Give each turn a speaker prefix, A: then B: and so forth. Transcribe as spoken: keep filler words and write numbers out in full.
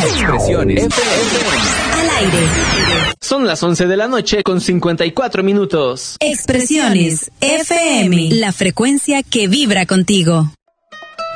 A: Expresiones F M.
B: Al aire.
A: Son las once de la noche con cincuenta y cuatro minutos.
B: Expresiones F M. La frecuencia que vibra contigo.